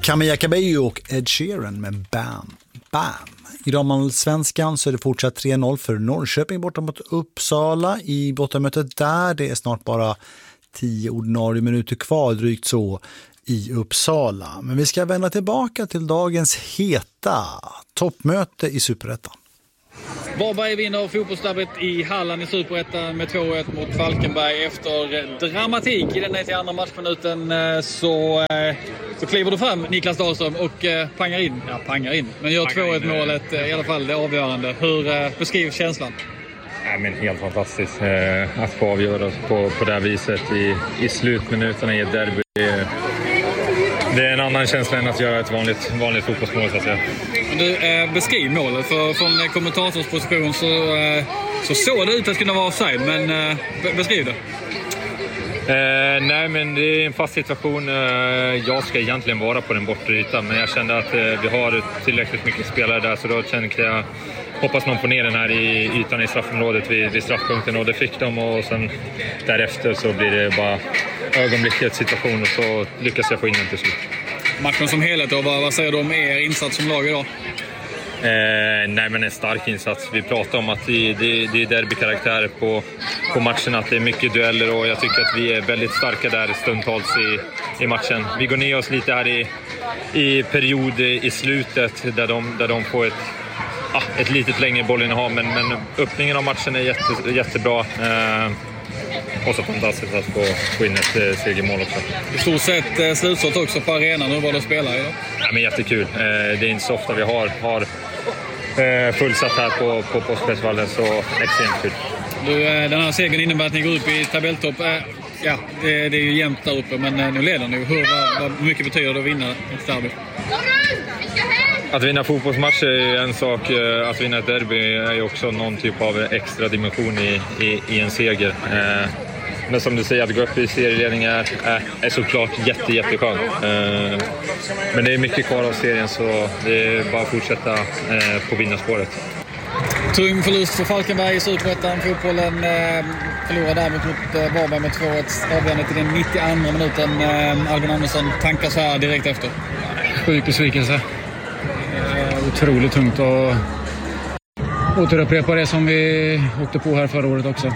Camilla Cabello och Ed Sheeran med Bam Bam. I damallsvenskan så är det fortsatt 3-0 för Norrköping borta mot Uppsala i bortamötet där. Det är snart bara 10 ordinarie minuter kvar, drygt så, i Uppsala. Men vi ska vända tillbaka till dagens heta toppmöte i Superettan. Varberg vinner fotbollsderbyt i Halland i Superettan med 2-1 mot Falkenberg. Efter dramatik i den 92:a matchminuten så kliver du fram, Niklas Dahlström, och pangar in. Men gör 2-1 målet, i alla fall det avgörande. Hur beskrivs känslan? Men helt fantastiskt att få avgöra på det här viset i slutminuterna i ett derby. Det är en annan känsla än att göra ett vanligt fotbollsmål, så att säga. Du, beskriv målet. Från kommentators position så såg det ut att kunna vara offside, men beskriv det. Nej, men det är en fast situation. Jag ska egentligen vara på den bortre ytan, men jag kände att vi har tillräckligt mycket spelare där, så då kände jag hoppas någon får ner den här i ytan i straffområdet vid straffpunkten, och det fick de, och sen därefter så blir det bara ögonblickets situation och så lyckas jag få in den till slut. Matchen som helhet då, vad säger du om er insats som lag idag? Nej, men en stark insats. Vi pratar om att det är derbykaraktär på matchen, att det är mycket dueller, och jag tycker att vi är väldigt starka där stundtals i matchen. Vi går ner oss lite här i period i slutet där de får ett litet längre bollinnehav, men öppningen av matchen är jättebra. Och så fantastiskt att få in ett segermål också. I stort sett slutsåt också på arenan. Hur var det att spela idag? Ja, men jättekul. Det är inte så ofta vi har fullsatt här på Påskbergsvallen, så extremt kul. Den här segern innebär att ni går upp i tabelltopp. Ja, det är ju jämnt där uppe, men nu leder ni. Vad mycket betyder det att vinna ett derby? Att vinna fotbollsmatcher är en sak, att vinna ett derby är ju också någon typ av extra dimension i en seger. Men som du säger, att gå upp i serieledning är såklart jätteskönt. Men det är mycket kvar av serien, så det är bara att fortsätta på vinnarspåret. Tung förlust för Falkenberg i Superettan. Fotbollen förlorar däremot mot Varberg med 2-1 avgörande till den 92:a minuten. Albin Andersson tankar så här direkt efter. Sjuk besvikelse. Otroligt tungt att återupprepa det som vi åkte på här förra året också.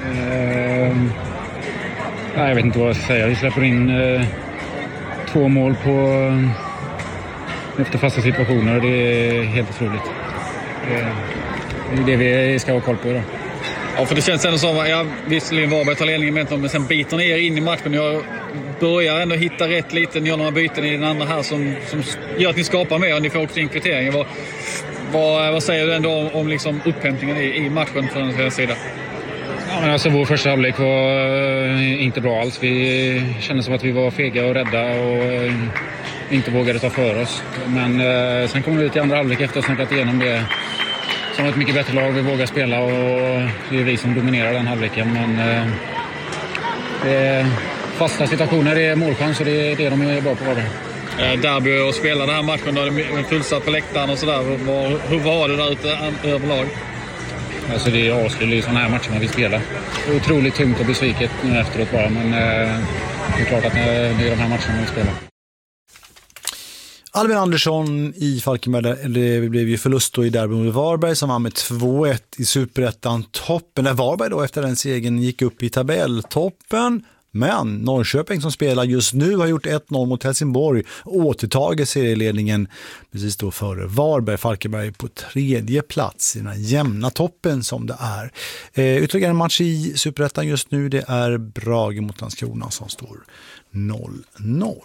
Jag vet inte vad jag ska säga. Vi släpper in 2 mål efter fasta situationer. Det är helt otroligt. Det är det vi ska ha koll på idag. Ja, för det känns ändå som visserligen Varberg tar ledningen med dem, men sen biter ni er in i matchen. Jag börjar ändå hitta rätt lite. Ni gör några byten i den andra här som gör att ni skapar mer, och ni får också in kvitteringen. Vad säger du ändå om liksom upphämtningen i matchen från den sida? Ja, men alltså, vår första halvlek var inte bra alls. Vi kände som att vi var fega och rädda och inte vågade ta för oss. Men sen kom vi ut i andra halvlek efter att ha snackat igenom det. Som ett mycket bättre lag, vi vågar spela, och det är vi som dominerar den halvleken. Men det är fasta situationer, det är målchans, och det är det de är bra på. Derby och spela den här matchen, då är det fullsatt på läktaren och sådär. Hur var det där ute överlag? Alltså, det är avslut i sådana här matcher man vill spela. Det är otroligt tungt och besviket nu efteråt bara, men det är klart att det är de här matcherna man vill spela. Albin Andersson i Falkenberg, det blev ju förlust då i derby mot Varberg som var med 2-1 i Superettan toppen. Där Varberg då efter den segern gick upp i tabelltoppen. Men Norrköping som spelar just nu har gjort 1-0 mot Helsingborg och återtagit serieledningen precis då före Varberg. Falkenberg på 3:e plats i den här jämna toppen som det är. Ytterligare en match i Superettan just nu, det är Brage mot Landskrona som står 0-0.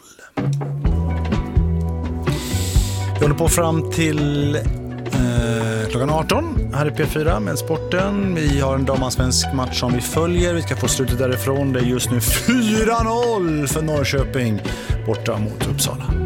Vi håller på fram till klockan 18 här i P4 med sporten. Vi har en damallsvensk match som vi följer. Vi ska få slutet därifrån. Det är just nu 4-0 för Norrköping borta mot Uppsala.